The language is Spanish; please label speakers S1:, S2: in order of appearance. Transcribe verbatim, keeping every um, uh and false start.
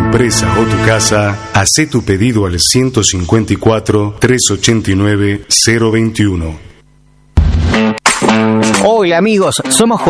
S1: empresa o tu casa, hacé tu pedido al ciento cincuenta y cuatro, trescientos ochenta y nueve, cero veintiuno.
S2: Hola amigos, somos